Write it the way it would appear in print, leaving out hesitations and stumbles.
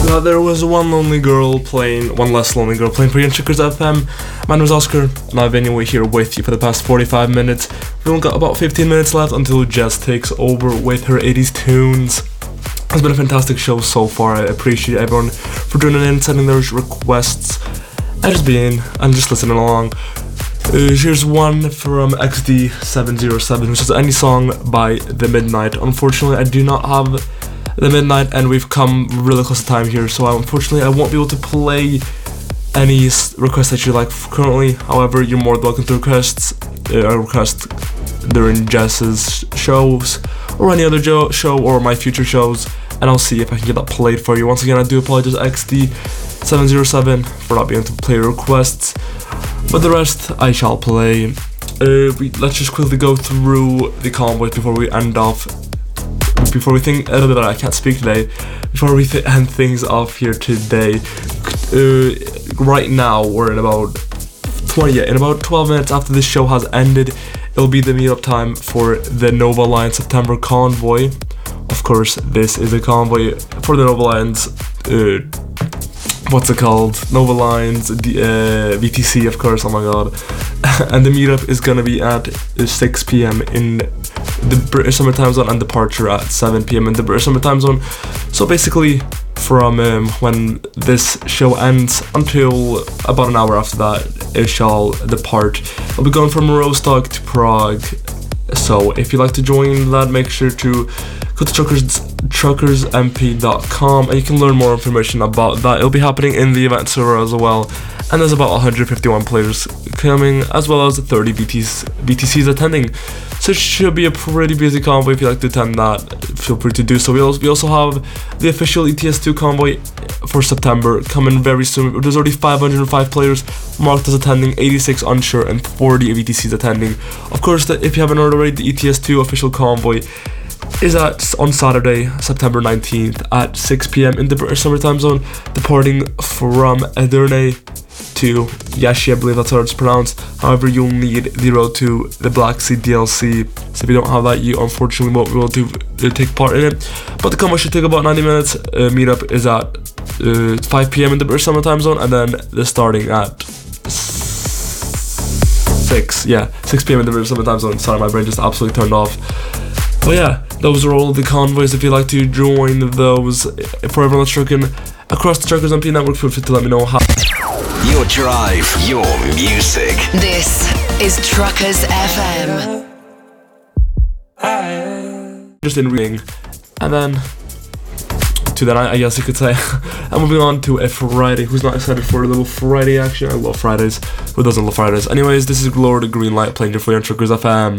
that there was one less lonely girl playing for you on Truckers FM. My name is Oscar, and I've been here with you for the past 45 minutes. We've only got about 15 minutes left until Jess takes over with her 80s tunes. It's been a fantastic show so far. I appreciate everyone for tuning in, sending their requests, and just listening along. Here's one from XD707, who says, any song by The Midnight. Unfortunately, I do not have The Midnight, and we've come really close to time here, so unfortunately I won't be able to play any requests that you like currently. However, you're more than welcome to request during Jess's shows or any other show or my future shows, and I'll see if I can get that played for you. Once again, I do apologize XD707 for not being able to play requests, but the rest I shall play. Let's just quickly go through the convoys before we end things off here today. Right now we're in about 12 minutes after this show has ended. It'll be the meetup time for the Nova Alliance September convoy. Of course, this is a convoy for the Nova Alliance, Nova Alliance, VTC, of course, oh my god. And the meetup is gonna be at 6 p.m. in the British Summer Time Zone, and departure at 7 p.m. in the British Summer Time Zone. So basically, from when this show ends until about an hour after that, it shall depart. I'll be going from Rostock to Prague. So if you'd like to join that, make sure to go to truckersmp.com, and you can learn more information about that. It'll be happening in the event server as well, and there's about 151 players coming, as well as 30 VTCs attending. So it should be a pretty busy convoy. If you'd like to attend that, feel free to do so. We also have the official ETS2 convoy for September coming very soon. There's already 505 players marked as attending, 86 unsure, and 40 VTCs attending. Of course, if you haven't heard already, the ETS2 official convoy is on Saturday, September 19th at 6 p.m. in the British Summer Time Zone, departing from Edirne to Yashi, I believe that's how it's pronounced. However, you'll need the road to the Black Sea DLC, so if you don't have that, you unfortunately won't be able to take part in it. But the convoy should take about 90 minutes. Meetup is at 5 p.m. in the British Summer Time Zone, and then the starting at 6 p.m. in the British Summer Time Zone. Sorry, my brain just absolutely turned off. But yeah, those are all the convoys. If you'd like to join those, for everyone that's trucking across the Truckers MP network, feel free to let me know how. Your drive, your music. This is Truckers FM. Just in reading, and then to that, I guess you could say. I'm moving on to a Friday. Who's not excited for a little Friday action? I love Fridays. Who doesn't love Fridays? Anyways, this is Glory to Green Light playing your free on Truckers FM.